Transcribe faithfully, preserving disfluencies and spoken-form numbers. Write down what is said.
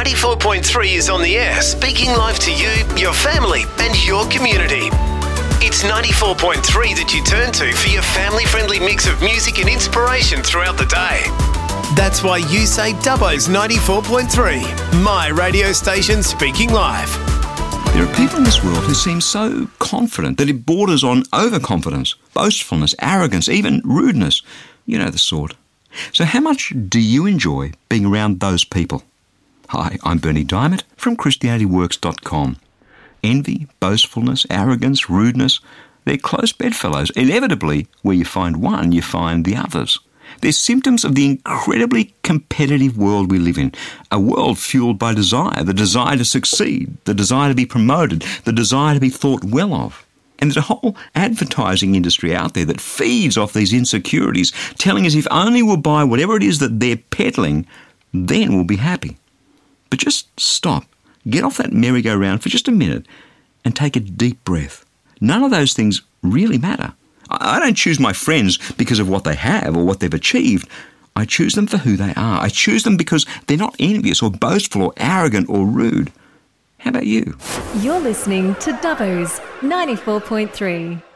ninety-four point three is on the air, speaking live to you, your family and your community. It's ninety-four point three that you turn to for your family-friendly mix of music and inspiration throughout the day. That's why you say Dubbo's ninety-four point three, my radio station speaking live. There are people in this world who seem so confident that it borders on overconfidence, boastfulness, arrogance, even rudeness. You know the sort. So how much do you enjoy being around those people? Hi, I'm Bernie Diamond from Christianity Works dot com. Envy, boastfulness, arrogance, rudeness, they're close bedfellows. Inevitably, where you find one, you find the others. They're symptoms of the incredibly competitive world we live in, a world fueled by desire, the desire to succeed, the desire to be promoted, the desire to be thought well of. And there's a whole advertising industry out there that feeds off these insecurities, telling us if only we'll buy whatever it is that they're peddling, then we'll be happy. But just stop, get off that merry-go-round for just a minute and take a deep breath. None of those things really matter. I don't choose my friends because of what they have or what they've achieved. I choose them for who they are. I choose them because they're not envious or boastful or arrogant or rude. How about you? You're listening to Dubbo's ninety-four point three.